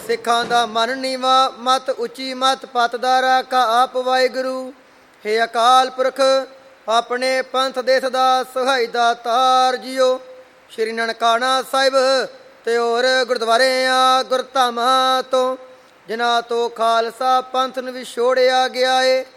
ਸਿੱਖਾਂ ਦਾ ਮਨ ਨੀਵਾ, ਮਤ ਉੱਚੀ ਮਤ ਪਤਦਾ ਰਾਖਾ ਆਪ ਵਾਹਿਗੁਰੂ। ਹੇ ਅਕਾਲ ਪੁਰਖ, ਆਪਣੇ ਪੰਥ ਦੇਸ਼ ਦਾ ਸਹਾਈ ਦਾਤਾਰ ਜੀਓ। ਸ਼੍ਰੀ ਨਨਕਾਣਾ ਸਾਹਿਬ ਤੇ ਹੋਰ ਗੁਰਦੁਆਰਿਆਂ ਗੁਰਧਾਮਾਂ ਤੋਂ, ਜਿਨ੍ਹਾਂ ਤੋਂ ਖਾਲਸਾ ਪੰਥ ਨੂੰ ਵਿਛੋੜਿਆ ਗਿਆ ਏ,